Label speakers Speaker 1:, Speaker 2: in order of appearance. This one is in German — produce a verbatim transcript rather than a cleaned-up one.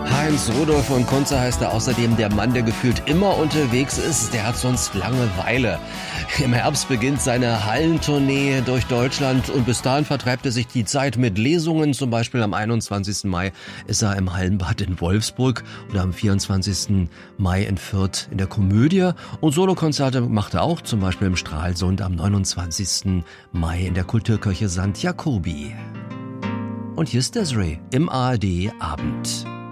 Speaker 1: Heinz Rudolf von Kunze heißt er außerdem, der Mann, der gefühlt immer unterwegs ist, der hat sonst Langeweile. Im Herbst beginnt seine Hallentournee durch Deutschland und bis dahin vertreibt er sich die Zeit mit Lesungen. Zum Beispiel am einundzwanzigsten Mai ist er im Hallenbad in Wolfsburg oder am vierundzwanzigsten Mai in Fürth in der Komödie. Und Solokonzerte macht er auch, zum Beispiel im Stralsund am neunundzwanzigsten Mai in der Kulturkirche Sankt Jakobi. Und hier ist Desiree im A R D Abend.